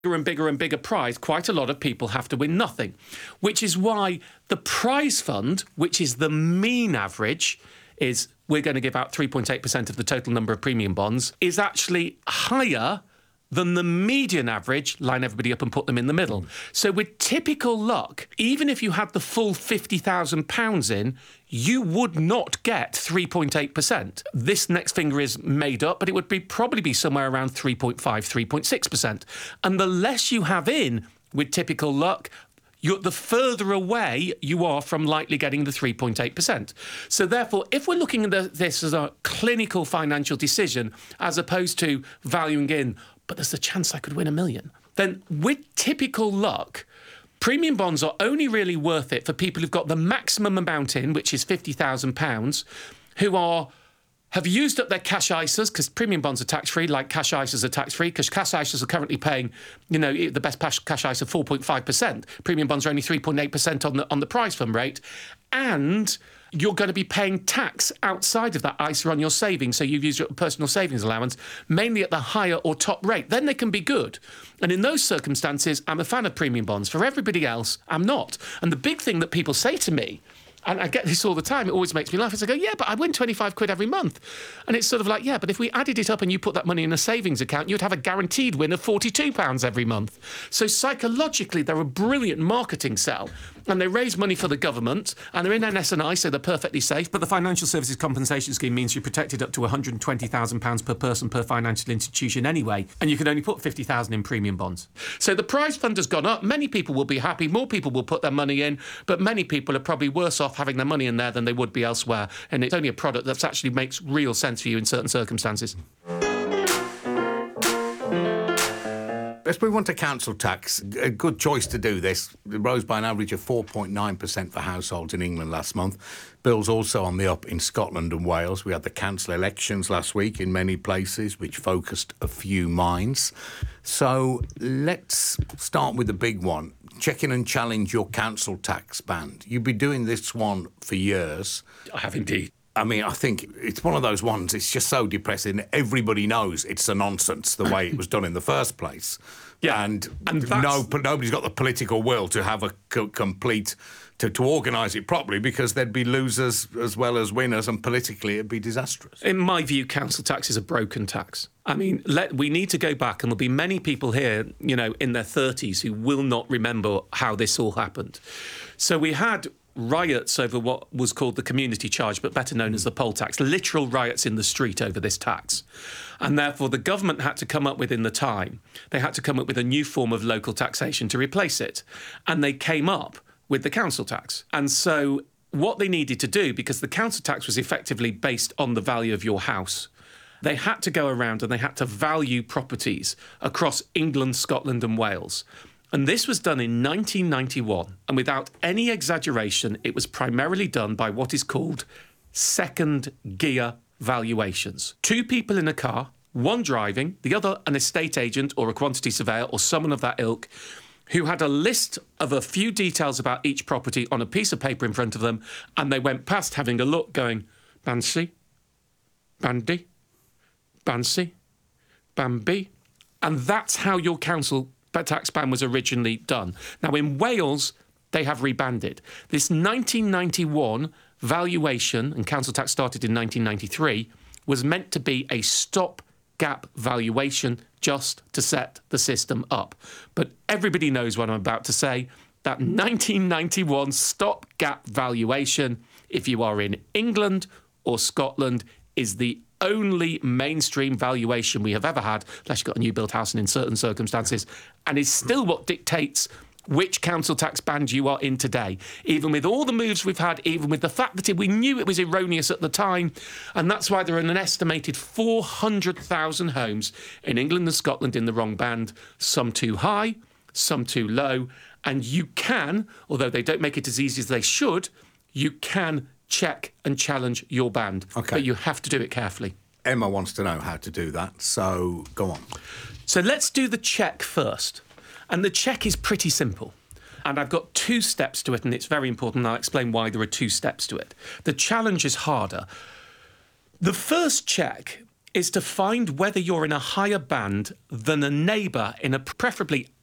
and bigger and bigger prize, quite a lot of people have to win nothing, which is why the prize fund, which is the mean average, is we're going to give out 3.8% of the total number of premium bonds, is actually higher than the median average, line everybody up and put them in the middle. So with typical luck, even if you had the full £50,000 in, you would not get 3.8%. This next figure is made up, but it would probably be somewhere around 3.5, 3.6%. And the less you have in with typical luck, the further away you are from likely getting the 3.8%. So therefore, if we're looking at this as a clinical financial decision, as opposed to valuing in, but there's a chance I could win $1 million, then with typical luck, premium bonds are only really worth it for people who've got the maximum amount in, which is £50,000, who have used up their cash ISAs, because premium bonds are tax-free, like cash ISAs are tax-free, because cash ISAs are currently paying, the best cash ISA 4.5%. Premium bonds are only 3.8% on the prize fund rate. And you're going to be paying tax outside of that ISA on your savings, so you've used your personal savings allowance, mainly at the higher or top rate. Then they can be good. And in those circumstances, I'm a fan of premium bonds. For everybody else, I'm not. And the big thing that people say to me, and I get this all the time, it always makes me laugh, is I go, yeah, but I win 25 quid every month. And it's sort of like, yeah, but if we added it up and you put that money in a savings account, you'd have a guaranteed win of £42 every month. So psychologically, they're a brilliant marketing sell. And they raise money for the government, and they're in NS&I, so they're perfectly safe. But the Financial Services Compensation Scheme means you're protected up to £120,000 per person per financial institution anyway, and you can only put $50,000 in premium bonds. So the prize fund has gone up. Many people will be happy. More people will put their money in, but many people are probably worse off having their money in there than they would be elsewhere. And it's only a product that actually makes real sense for you in certain circumstances. Let's move on to council tax. A good choice to do this. It rose by an average of 4.9% for households in England last month. Bills also on the up in Scotland and Wales. We had the council elections last week in many places, which focused a few minds. So let's start with the big one. Check in and challenge your council tax band. You've been doing this one for years. I have indeed. I mean, I think it's one of those ones, it's just so depressing. Everybody knows it's a nonsense the way it was done in the first place. Yeah. And nobody's got the political will to have a complete, to organise it properly, because there'd be losers as well as winners, and politically it'd be disastrous. In my view, council tax is a broken tax. I mean, we need to go back, and there'll be many people here, in their 30s who will not remember how this all happened. So we had riots over what was called the community charge, but better known as the poll tax, literal riots in the street over this tax. And therefore the government had to come up with, in the time, they had to come up with a new form of local taxation to replace it. And they came up with the council tax. And so what they needed to do, because the council tax was effectively based on the value of your house, they had to go around and they had to value properties across England, Scotland and Wales. And this was done in 1991. And without any exaggeration, it was primarily done by what is called second gear valuations. Two people in a car, one driving, the other an estate agent or a quantity surveyor or someone of that ilk, who had a list of a few details about each property on a piece of paper in front of them, and they went past having a look going, Bansi, Bandy, Bansi, Bambi. And that's how your council tax ban was originally done. Now, in Wales, they have rebanded. This 1991 valuation, and council tax started in 1993, was meant to be a stop-gap valuation just to set the system up. But everybody knows what I'm about to say. That 1991 stop-gap valuation, if you are in England or Scotland, is the only mainstream valuation we have ever had, unless you've got a new built house and in certain circumstances, and is still what dictates which council tax band you are in today. Even with all the moves we've had, even with the fact that we knew it was erroneous at the time, and that's why there are an estimated 400,000 homes in England and Scotland in the wrong band, some too high, some too low, and you can, although they don't make it as easy as they should, you can check and challenge your band. Okay. But you have to do it carefully. Emma wants to know how to do that, so go on. So let's do the check first. And the check is pretty simple. And I've got 2 steps to it, and it's very important. I'll explain why there are 2 steps to it. The challenge is harder. The first check is to find whether you're in a higher band than a neighbour in a preferably